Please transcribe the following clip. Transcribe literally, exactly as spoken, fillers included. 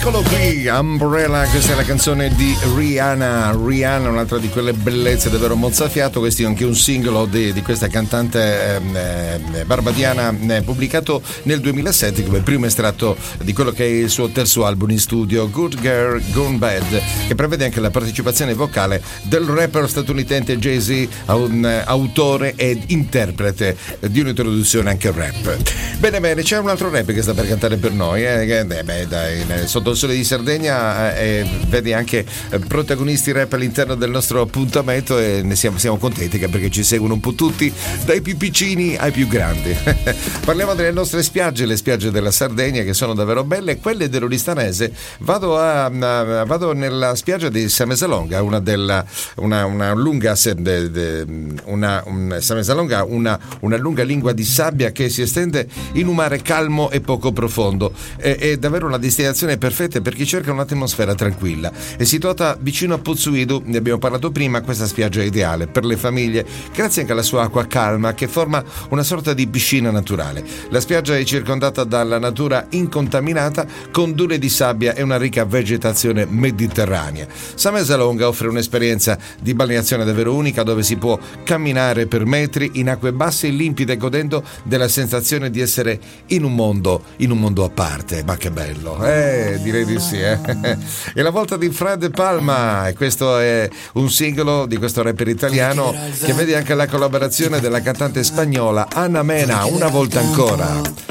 Eccolo qui, Umbrella, questa è la canzone di Rihanna. Rihanna, un'altra di quelle bellezze davvero mozzafiato. Questo è anche un singolo di, di questa cantante eh, barbadiana eh, pubblicato nel duemilasette come primo estratto di quello che è il suo terzo album in studio, Good Girl Gone Bad, che prevede anche la partecipazione vocale del rapper statunitense Jay-Z, un eh, autore ed interprete di un'introduzione anche rap. Bene bene, c'è un altro rap che sta per cantare per noi, eh, che, beh, dai, sotto il sole di Sardegna, eh, vedi anche eh, protagonisti rap all'interno del nostro appuntamento, e ne siamo, siamo contenti perché ci seguono un po' tutti, dai più piccini ai più grandi. Parliamo delle nostre spiagge, le spiagge della Sardegna, che sono davvero belle, quelle dell'Oristanese. Vado, a, a, vado nella spiaggia di Samesalonga, una della una, una lunga de, de, una, un, Samesalonga, una, una lunga lingua di sabbia che si estende in un mare calmo e poco profondo. È, è davvero una destinazione perfetta per chi cerca un'atmosfera tranquilla. È situata vicino a Pozzuidu, ne abbiamo parlato prima. Questa spiaggia è ideale per le famiglie grazie anche alla sua acqua calma che forma una sorta di piscina naturale. La spiaggia è circondata dalla natura incontaminata con dune di sabbia e una ricca vegetazione mediterranea. Samesalonga offre un'esperienza di balneazione davvero unica, dove si può camminare per metri in acque basse e limpide, godendo della sensazione di essere in un mondo in un mondo a parte. Ma che bello, eh, direi di sì, eh. È la volta di Fred Palma, e questo è un singolo di questo rapper italiano che vede anche la collaborazione della cantante spagnola Ana Mena, Una volta ancora.